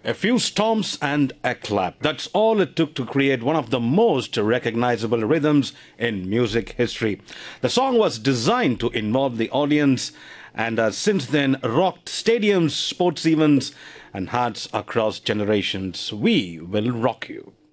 A few stomps and a clap. That's all it took to create one of the most recognizable rhythms in music history. The song was designed to involve the audience and has since then rocked stadiums, sports events, and hearts across generations. We will rock you.